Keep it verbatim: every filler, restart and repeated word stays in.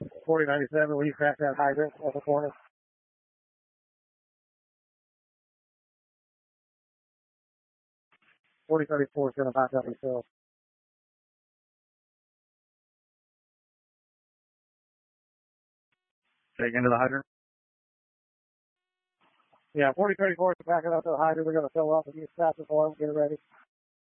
forty ninety-seven, will you crack that hydrant at the corner? forty thirty-four is going to back up and fill. Take into the hydrant? Yeah, forty thirty-four is backing up to the hydrant. We're going to fill up and use faster for them. Get it ready.